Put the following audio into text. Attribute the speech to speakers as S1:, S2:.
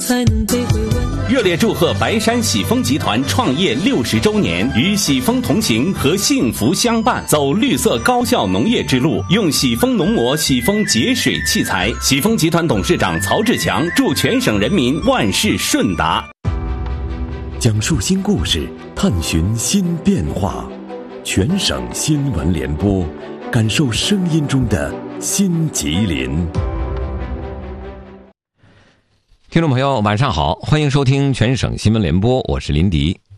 S1: 才能被回温。
S2: 热烈祝贺白山喜丰集团创业60周年，与喜丰同行，和幸福相伴，走绿色高效农业之路，用喜丰农膜、喜丰节水器材。喜丰集团董事长曹志强祝全省人民万事顺达。
S3: 讲述新故事，探寻新变化，全省新闻联播，感受声音中的新吉林。
S4: 听众朋友晚上好，欢迎收听全省新闻联播，我是林迪。